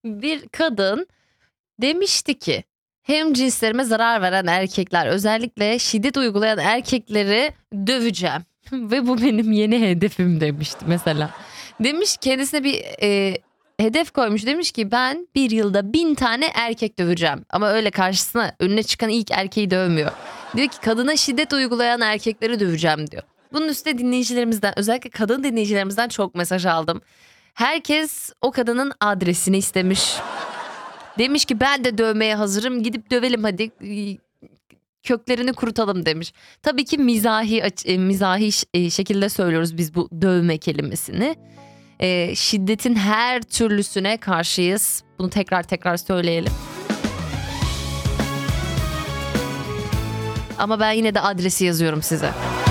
Bir kadın demişti ki hemcinslerime zarar veren erkekler, özellikle şiddet uygulayan erkekleri döveceğim. Ve bu benim yeni hedefim demişti mesela. Demiş kendisine bir hedef koymuş. Demiş ki ben bir yılda 1000 tane erkek döveceğim. Ama öyle karşısına önüne çıkan ilk erkeği dövmüyor. Diyor ki kadına şiddet uygulayan erkekleri döveceğim diyor. Bunun üstüne dinleyicilerimizden, özellikle kadın dinleyicilerimizden çok mesaj aldım. Herkes o kadının adresini istemiş. Demiş ki ben de dövmeye hazırım, gidip dövelim hadi, köklerini kurutalım demiş. Tabii ki mizahi şekilde söylüyoruz biz bu dövme kelimesini. Şiddetin her türlüsüne karşıyız. Bunu tekrar tekrar söyleyelim. Ama ben yine de adresi yazıyorum size.